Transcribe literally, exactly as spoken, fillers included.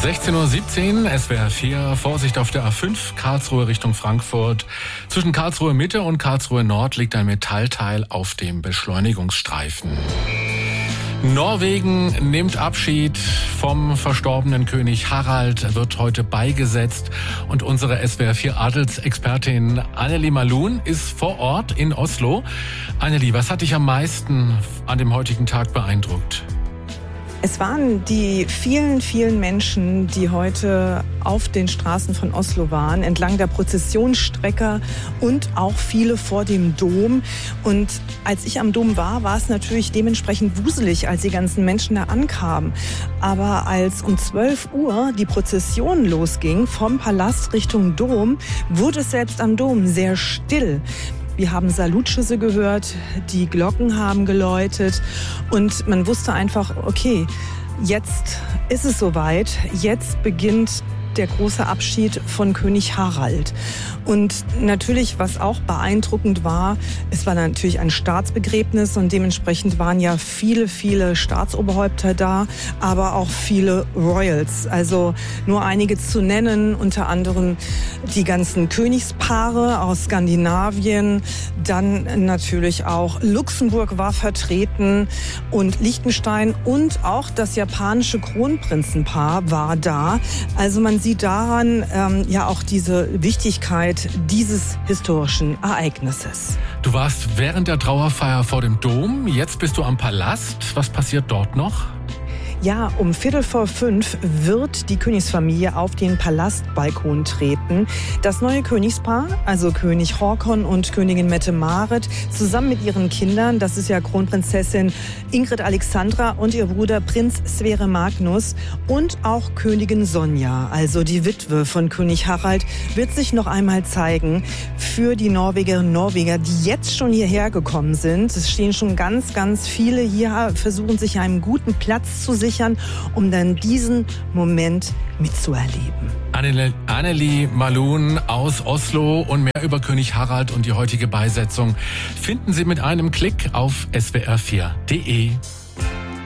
sechzehn Uhr siebzehn, S W R vier, Vorsicht auf der A fünf, Karlsruhe Richtung Frankfurt. Zwischen Karlsruhe Mitte und Karlsruhe Nord liegt ein Metallteil auf dem Beschleunigungsstreifen. Norwegen nimmt Abschied vom verstorbenen König Harald, wird heute beigesetzt. Und unsere S W R vier Adelsexpertin Annelie Malun ist vor Ort in Oslo. Annelie, was hat dich am meisten an dem heutigen Tag beeindruckt? Es waren die vielen, vielen Menschen, die heute auf den Straßen von Oslo waren, entlang der Prozessionsstrecke und auch viele vor dem Dom. Und als ich am Dom war, war es natürlich dementsprechend wuselig, als die ganzen Menschen da ankamen. Aber als um zwölf Uhr die Prozession losging vom Palast Richtung Dom, wurde es selbst am Dom sehr still. Wir haben Salutschüsse gehört, die Glocken haben geläutet und man wusste einfach, okay, jetzt ist es soweit, jetzt beginnt der große Abschied von König Harald. Und natürlich, was auch beeindruckend war, es war natürlich ein Staatsbegräbnis und dementsprechend waren ja viele, viele Staatsoberhäupter da, aber auch viele Royals. Also nur einige zu nennen, unter anderem die ganzen Königspaare aus Skandinavien, dann natürlich auch Luxemburg war vertreten und Liechtenstein und auch das japanische Kronprinzenpaar war da. Also man sieht daran ähm, ja auch diese Wichtigkeit dieses historischen Ereignisses. Du warst während der Trauerfeier vor dem Dom, jetzt bist du am Palast. Was passiert dort noch? Ja, um Viertel vor fünf wird die Königsfamilie auf den Palastbalkon treten. Das neue Königspaar, also König Håkon und Königin Mette-Marit, zusammen mit ihren Kindern, das ist ja Kronprinzessin Ingrid Alexandra und ihr Bruder Prinz Sverre Magnus und auch Königin Sonja, also die Witwe von König Harald, wird sich noch einmal zeigen für die Norwegerinnen und Norweger, die jetzt schon hierher gekommen sind. Es stehen schon ganz, ganz viele hier, versuchen sich einen guten Platz zu sichern, um dann diesen Moment mitzuerleben. Annelie, Annelie Malun aus Oslo und mehr über König Harald und die heutige Beisetzung finden Sie mit einem Klick auf S W R vier Punkt de.